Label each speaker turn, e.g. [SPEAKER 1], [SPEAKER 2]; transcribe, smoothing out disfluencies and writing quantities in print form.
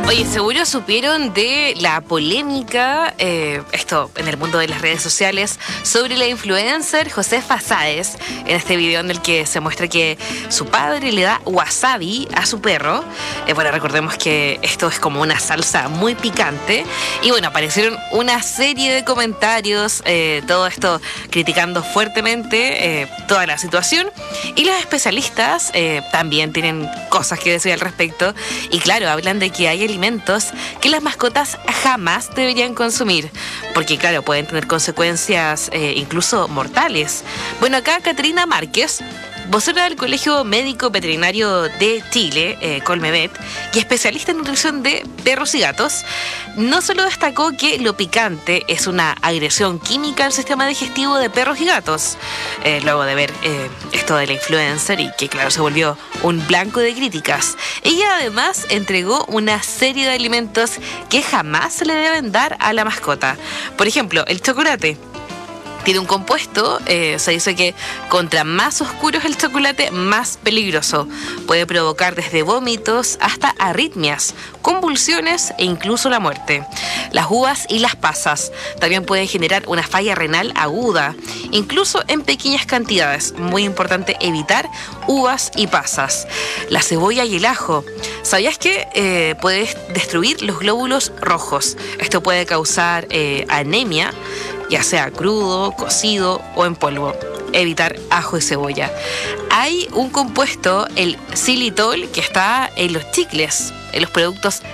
[SPEAKER 1] Oye, seguro supieron de la polémica, esto en el mundo de las redes sociales, sobre la influencer Josefa Sáez, en este video en el que se muestra que su padre le da wasabi a su perro. Bueno, recordemos que esto es como una salsa muy picante. Y bueno, aparecieron una serie de comentarios, todo esto criticando fuertemente toda la situación. Y los especialistas también tienen cosas que decir al respecto. Y claro, hablan de que hay alimentos que las mascotas jamás deberían consumir, porque claro, pueden tener consecuencias incluso mortales. Bueno, acá Caterina Márquez, vocera del Colegio Médico Veterinario de Chile, Colmevet, y especialista en nutrición de perros y gatos, no solo destacó que lo picante es una agresión química al sistema digestivo de perros y gatos, luego de ver esto de la influencer y que claro se volvió un blanco de críticas. Ella además entregó una serie de alimentos que jamás se le deben dar a la mascota. Por ejemplo, el chocolate. Tiene un compuesto, se dice que contra más oscuro es el chocolate, más peligroso. Puede provocar desde vómitos hasta arritmias, convulsiones e incluso la muerte. Las uvas y las pasas también pueden generar una falla renal aguda, incluso en pequeñas cantidades. Muy importante evitar uvas y pasas. La cebolla y el ajo. ¿Sabías que puede destruir los glóbulos rojos? Esto puede causar anemia, ya sea crudo, cocido o en polvo. Evitar ajo y cebolla. Hay un compuesto, el xilitol, que está en los chicles, en los productos